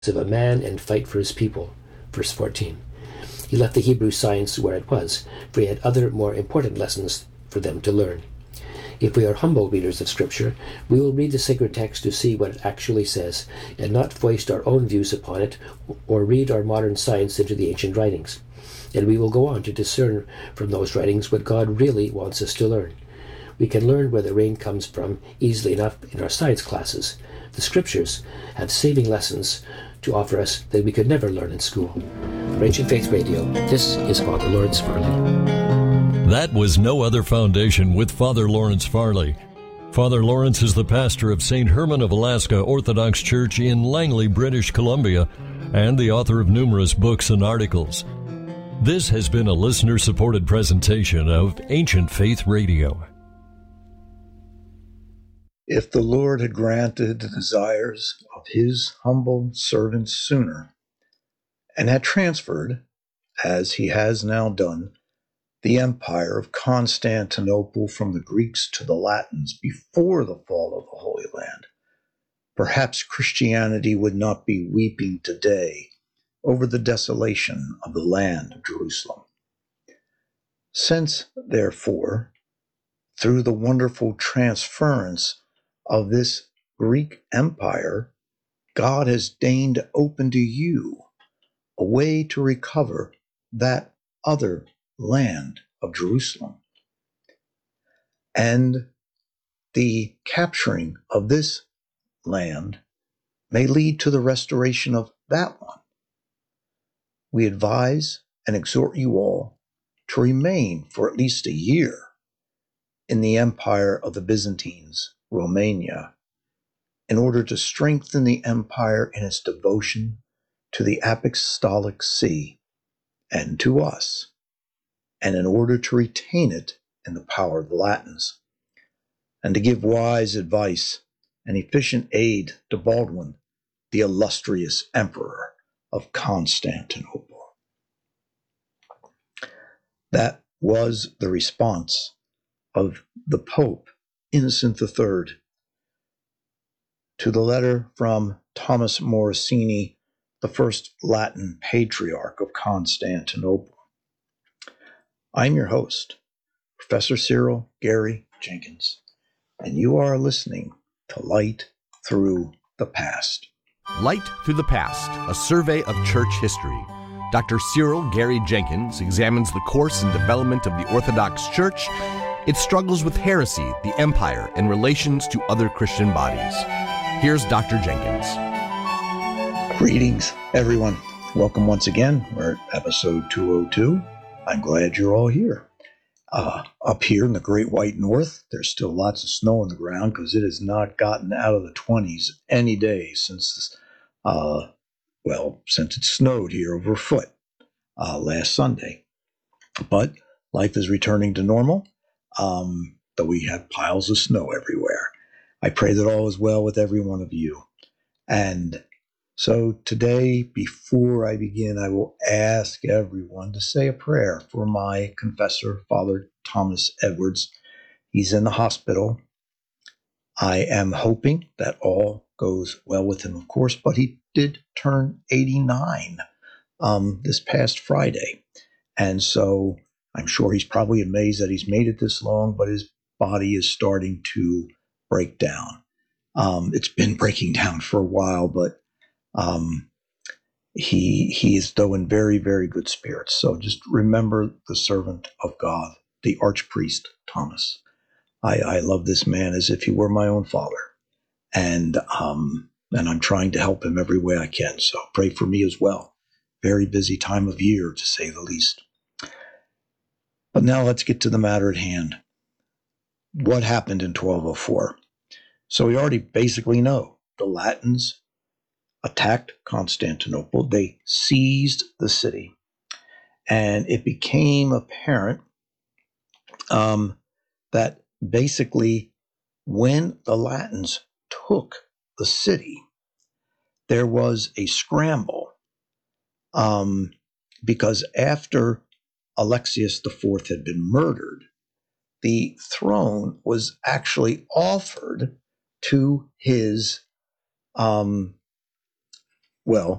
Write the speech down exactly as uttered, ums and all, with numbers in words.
of a man and fight for his people. Verse fourteen. He left the Hebrew science where it was, for he had other more important lessons for them to learn. If we are humble readers of Scripture, we will read the sacred text to see what it actually says, and not foist our own views upon it, or read our modern science into the ancient writings. And we will go on to discern from those writings what God really wants us to learn. We can learn where the rain comes from easily enough in our science classes. The Scriptures have saving lessons to offer us that we could never learn in school. For Ancient Faith Radio, this is Father Lawrence Farley. That was No Other Foundation with Father Lawrence Farley. Father Lawrence is the pastor of Saint Herman of Alaska Orthodox Church in Langley, British Columbia, and the author of numerous books and articles. This has been a listener-supported presentation of Ancient Faith Radio. If the Lord had granted the desires of his humble servants sooner, and had transferred, as he has now done, the empire of Constantinople from the Greeks to the Latins before the fall of the Holy Land, perhaps Christianity would not be weeping today over the desolation of the land of Jerusalem. Since, therefore, through the wonderful transference of this Greek empire, God has deigned open to you a way to recover that other land of Jerusalem. And the capturing of this land may lead to the restoration of that one. We advise and exhort you all to remain for at least a year in the empire of the Byzantines, Romania, in order to strengthen the empire in its devotion to the Apostolic See and to us, and in order to retain it in the power of the Latins, and to give wise advice and efficient aid to Baldwin, the illustrious emperor of Constantinople. That was the response of the Pope Innocent the Third to the letter from Thomas Morosini, the first Latin patriarch of Constantinople. I'm your host, Professor Cyril Gary Jenkins, and you are listening to Light Through the Past. Light Through the Past, a survey of church history. Doctor Cyril Gary Jenkins examines the course and development of the Orthodox Church, its struggles with heresy, the empire, and relations to other Christian bodies. Here's Doctor Jenkins. Greetings, everyone. Welcome once again. We're at episode two oh two. I'm glad you're all here. Uh, up here in the Great White North, there's still lots of snow on the ground because it has not gotten out of the twenties any day since, uh, well, since it snowed here over a foot uh, last Sunday. But life is returning to normal, um, though we have piles of snow everywhere. I pray that all is well with every one of you. And so today, before I begin, I will ask everyone to say a prayer for my confessor, Father Thomas Edwards. He's in the hospital. I am hoping that all goes well with him, of course, but he did turn eighty-nine um, this past Friday. And so I'm sure he's probably amazed that he's made it this long, but his body is starting to break down. Um, it's been breaking down for a while, but Um, he he is though in very, very good spirits. So just remember the servant of God, the Archpriest Thomas. I, I love this man as if he were my own father. And um, and I'm trying to help him every way I can. So pray for me as well. Very busy time of year, to say the least. But now let's get to the matter at hand. What happened in twelve oh four? So we already basically know the Latins attacked Constantinople. They seized the city. And it became apparent um, that basically when the Latins took the city, there was a scramble um, because after Alexius the Fourth had been murdered, the throne was actually offered to his um, Well,